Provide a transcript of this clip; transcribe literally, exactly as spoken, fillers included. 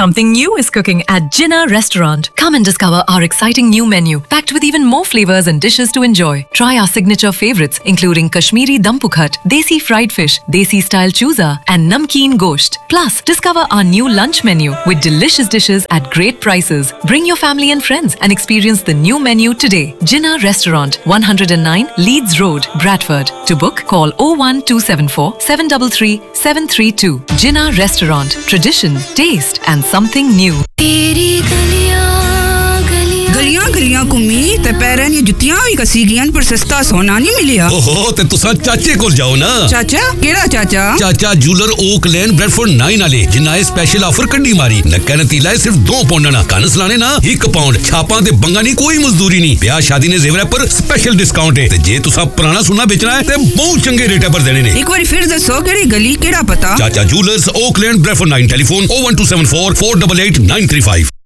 Something new is cooking at Jinnah Restaurant. Come and discover our exciting new menu, packed with even more flavors and dishes to enjoy. Try our signature favorites, including Kashmiri Dum Pukhat, Desi fried fish, Desi style chooza, and Namkeen Gosht. Plus, discover our new lunch menu with delicious dishes at great prices. Bring your family and friends and experience the new menu today. Jinnah Restaurant, one oh nine Leeds Road, Bradford. To book, call oh one two seven four, seven three three, seven three two. Jinnah Restaurant, tradition, taste and something new. गलियां गलियां घूमी ते पैरां दी जुत्तियां भी कसी गईयां पर सस्ता सोना नहीं मिलिया। ओहो ते तुसा चाचे कोल जाओ ना। चाचा केड़ा चाचा? चाचा जूलर ओक लेन ब्रेडफोर्ड नाइन वाले जिन्ना ए स्पेशल ऑफर कड्डी मारी। नक्का नतीला है सिर्फ दो पाउंड ना कनस लाने ना एक पाउंड छापां ते बंगा नहीं कोई मजदूरी नहीं। ब्याह शादी ने जेवर पर स्पेशल डिस्काउंट है ते जे तुसा पुराना सोना बेचना है ते बहुत चंगे रेट पर देने ने। एक बार फिर दसो केड़ी गली केड़ा पता? चाचा जूलर्स ओक लेन Bradford nine telephone oh one two seven four, four eight eight, nine three five।